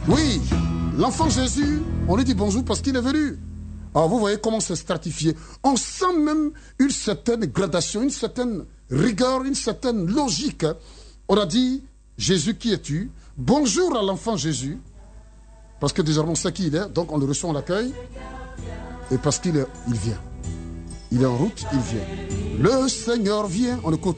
Oui, l'enfant Jésus, on lui dit bonjour parce qu'il est venu. Alors vous voyez comment c'est stratifié. On sent même une certaine gradation, une certaine rigueur, une certaine logique. On a dit, Jésus, qui es-tu? Bonjour à l'enfant Jésus. Parce que désormais on sait qui il est, donc on le reçoit, on l'accueille. Et parce qu'il vient. Il est en route, il vient. Le Seigneur vient, on écoute.